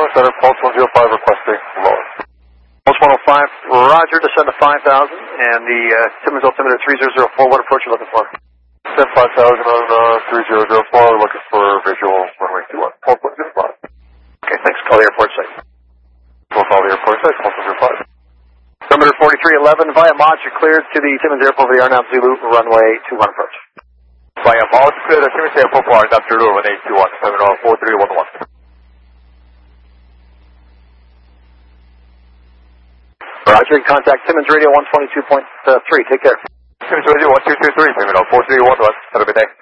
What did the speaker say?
Center, Pulse 105 requesting lower. Pulse 105, roger, descend to 5,000, and the Timmins altimeter 3004, what approach are you looking for? Descend 5,000 on 3004, looking for visual runway 21. Pulse 105. Okay, thanks. Call the airport site. We'll call the airport site, Pulse 105. Perimeter 4311, via Mach, you're cleared to the Timmins Airport for the Arnab Zulu, runway 21 approach. Via Mach, clear the Timmins Airport for Arnab Zulu, runway 21, terminal 4311. Roger, you can contact Timmins Radio 122.3. Take care. Timmins Radio 1223, terminal 4311. Have a good day.